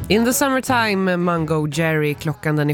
In the summertime, Mungo Jerry. Klockan den är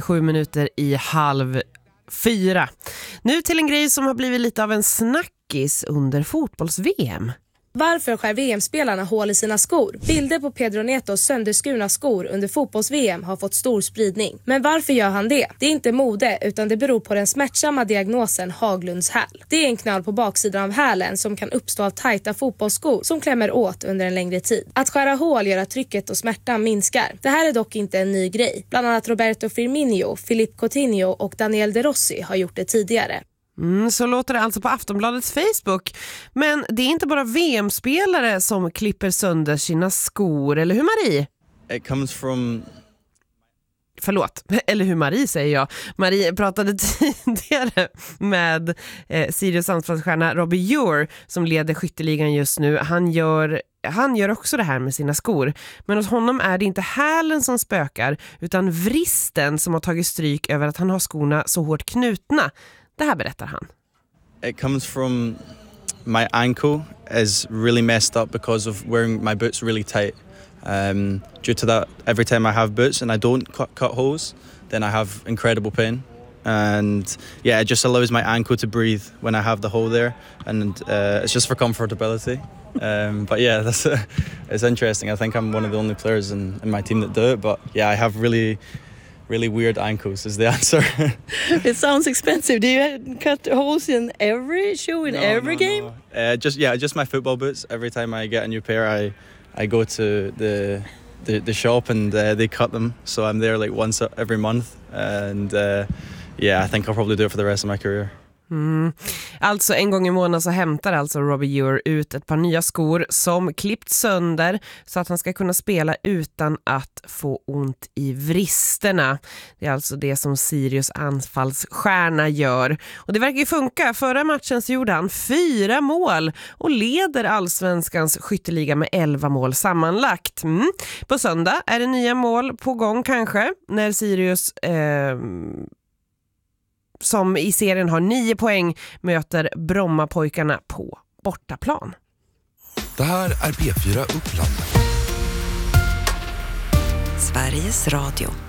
3:07. Nu till en grej som har blivit lite av en snackis under fotbolls-VM. Varför skär VM-spelarna hål i sina skor? Bilder på Pedro Netos sönderskurna skor under fotbolls-VM har fått stor spridning. Men varför gör han det? Det är inte mode, utan det beror på den smärtsamma diagnosen Haglunds häl. Det är en knöl på baksidan av hälen som kan uppstå av tajta fotbollsskor som klämmer åt under en längre tid. Att skära hål gör att trycket och smärtan minskar. Det här är dock inte en ny grej. Bland annat Roberto Firmino, Philippe Coutinho och Daniel De Rossi har gjort det tidigare. Så låter det alltså på Aftonbladets Facebook. Men det är inte bara VM-spelare som klipper sönder sina skor, eller hur Marie? It comes from... Förlåt, eller hur Marie säger jag. Marie pratade tidigare med Sirius anfallsstjärna Robbie Ure som leder skytteligan just nu. Han gör också det här med sina skor. Men hos honom är det inte hälen som spökar utan vristen som har tagit stryk över att han har skorna så hårt knutna. Det här berättar han. It comes from my ankle is really messed up because of wearing my boots really tight. Due to that, every time I have boots and I don't cut holes, then I have incredible pain. And yeah, it just allows my ankle to breathe when I have the hole there. And it's just for comfortability. But yeah, it's interesting. I think I'm one of the only players in my team that do it. But yeah, I have really weird ankles is the answer. It sounds expensive. Do you cut holes in every shoe, every game? No. Just my football boots. Every time I get a new pair, I go to the shop and they cut them. So I'm there like once every month. And I think I'll probably do it for the rest of my career. Alltså en gång i månaden så hämtar alltså Robbie Ure ut ett par nya skor som klippt sönder så att han ska kunna spela utan att få ont i vristerna. Det är alltså det som Sirius anfallsstjärna gör. Och det verkar ju funka. Förra matchen så gjorde han 4 mål och leder allsvenskans skytteliga med 11 mål sammanlagt. På söndag är det nya mål på gång kanske när Sirius som i serien har 9 poäng möter Brommapojkarna på bortaplan. Det här är P4 Uppland. Sveriges Radio.